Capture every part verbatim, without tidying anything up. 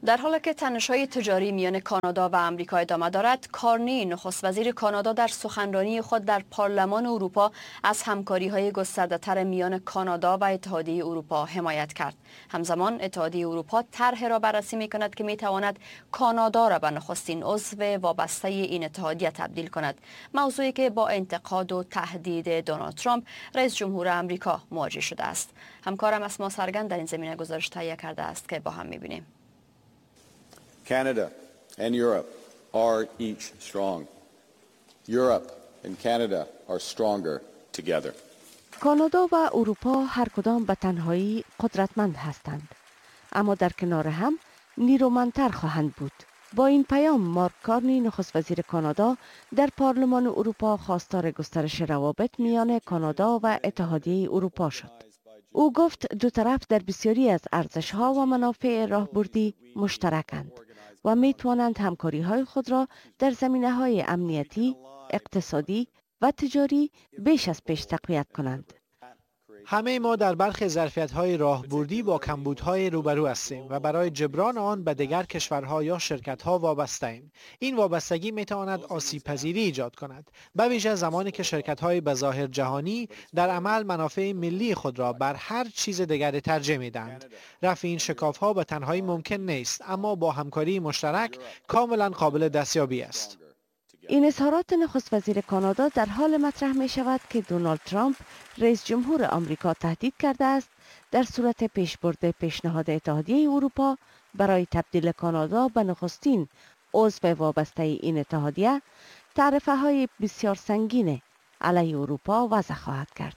در حالی که تنش‌های تجاری میان کانادا و آمریکا ادامه دارد، کارنی نخست وزیر کانادا در سخنرانی خود در پارلمان اروپا از همکاری‌های گسترده‌تر میان کانادا و اتحادیه اروپا حمایت کرد. همزمان اتحادیه اروپا طرحی را بررسی می‌کند که می‌تواند کانادا را به نخستین عضو وابسته این اتحادیه تبدیل کند، موضوعی که با انتقاد و تهدید دونالد ترامپ رئیس جمهور آمریکا مواجه شده است. همکارم اسما سرگند در این زمینه گزارش تهیه کرده است که با هم می‌بینیم. Canada and Europe are each strong. Europe and Canada are stronger together. کانادا و اروپا هر کدام به تنهایی قدرتمند هستند، اما در کنار هم نیرومندتر خواهند بود. با این پیام مارک کارنی نخست وزیر کانادا در پارلمان اروپا خواستار گسترش روابط میان کانادا و اتحادیه اروپا شد. او گفت دو طرف در بسیاری از ارزش‌ها و منافع راهبردی مشترکند و می توانند همکاری های خود را در زمینه های امنیتی، اقتصادی و تجاری بیش از پیش تقویت کنند. همه ما در برخی ظرفیت‌های راهبردی با کمبودهای روبرو هستیم و برای جبران آن به دیگر کشورها یا شرکت‌ها وابسته ایم. این وابستگی می‌تواند آسیب‌پذیری ایجاد کند، به ویژه زمانی که شرکت‌های بظاهر جهانی در عمل منافع ملی خود را بر هر چیز دیگری ترجیح می‌دهند. رفع این شکاف‌ها به تنهایی ممکن نیست، اما با همکاری مشترک کاملاً قابل دستیابی است. این اظهارات نخست وزیر کانادا در حال مطرح می شود که دونالد ترامپ رئیس جمهور آمریکا تهدید کرده است در صورت پیشبرد پیشنهاد اتحادیه اروپا برای تبدیل کانادا به نخستین عضو وابسته این اتحادیه تعرفه های بسیار سنگین علیه اروپا وضع خواهد کرد.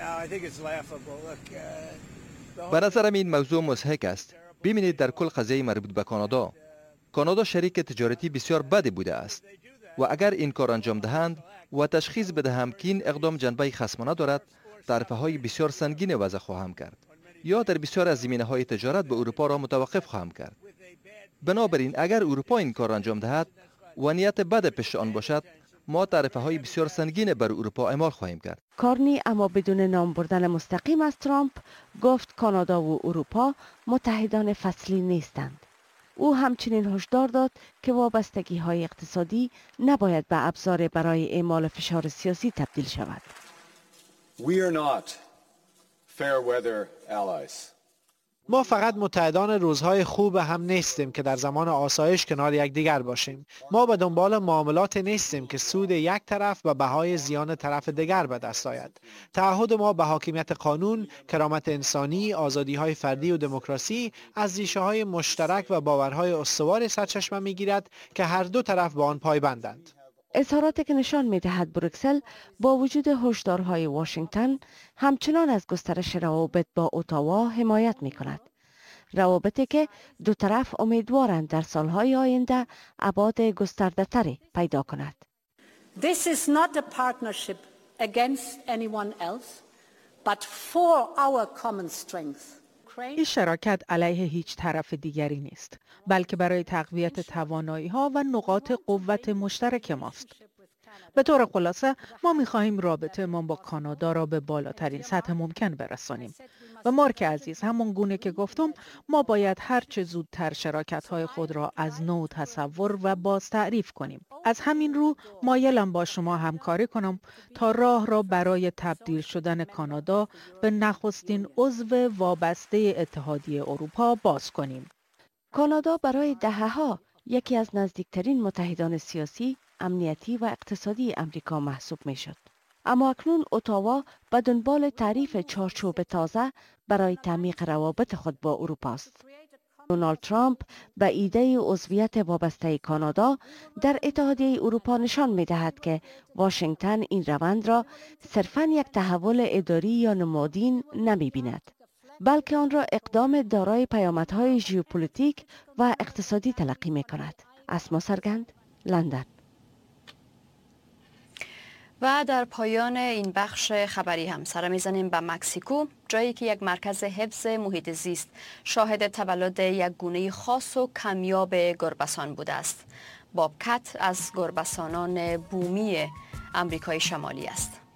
به نظرم این موضوع مضحک است. ببینید در کل قضیه مربوط به کانادا، کانادا شریک تجارتی بسیار بدی بوده است و اگر این کار انجام دهند و تشخیص بدهم که این اقدام جنبه خصمانه دارد، تعرفه های بسیار سنگین وضع خواهم کرد یا در بسیار از زمینه های تجارت به اروپا را متوقف خواهم کرد. بنابراین اگر اروپا این کار انجام دهد و نیت بد پشت آن باشد، ما تعرفه های بسیار سنگین بر اروپا اعمال خواهیم کرد. کارنی اما بدون نام بردن مستقیم از ترامپ گفت کانادا و اروپا متحدان فصلی نیستند. او همچنین هشدار داد که وابستگی های اقتصادی نباید به ابزار برای اعمال فشار سیاسی تبدیل شود. We are not fair weather allies. ما فقط متحدان روزهای خوب هم نیستیم که در زمان آسایش کنار یکدیگر باشیم. ما به دنبال معاملات نیستیم که سود یک طرف و بهای زیان طرف دیگر به دست آید. تعهد ما به حاکمیت قانون، کرامت انسانی، آزادی‌های فردی و دموکراسی از ریشه‌های مشترک و باورهای استوار سرچشمه می‌گیرد که هر دو طرف به آن پایبندند. اظهاراتی که نشان می‌دهد بروکسل با وجود هشدارهای واشنگتن همچنان از گسترش روابط با اتاوا حمایت می‌کند. روابطی که دو طرف امیدوارند در سالهای آینده ابعاد گسترده‌تری پیدا کند. This is not a partnership against anyone else, but for our common strength. این شراکت علیه هیچ طرف دیگری نیست، بلکه برای تقویت توانایی‌ها و نقاط قوت مشترک ماست. به طور خلاصه ما می‌خواهیم رابطه ما با کانادا را به بالاترین سطح ممکن برسانیم. و مارک عزیز، همون گونه که گفتم، ما باید هر چه زودتر شراکت‌های خود را از نو تصور و باز تعریف کنیم. از همین رو مایلم با شما همکاری کنم تا راه را برای تبدیل شدن کانادا به نخستین عضو وابسته اتحادیه اروپا باز کنیم. کانادا برای دهه‌ها یکی از نزدیکترین متحدان سیاسی، امنیتی و اقتصادی امریکا محسوب می شد. اما اکنون اتاوا به دنبال تعریف چارچوب تازه برای تعمیق روابط خود با اروپا است. دونالد ترامپ به ایده عضویت وابسته کانادا در اتحادیه اروپا نشان می دهد که واشنگتن این روند را صرفاً یک تحول اداری یا نمادین نمی بیند، بلکه آن را اقدام دارای پیامدهای ژئوپلیتیک و اقتصادی تلقی می کند. اسما سرگند، لندن. و در پایان این بخش خبری هم سر میزنیم به مکزیکو، جایی که یک مرکز حفظ محیط زیست شاهد تولد یک گونه خاص و کمیاب گربه‌سان بوده است. بابکت از گربه‌سانان بومی آمریکای شمالی است.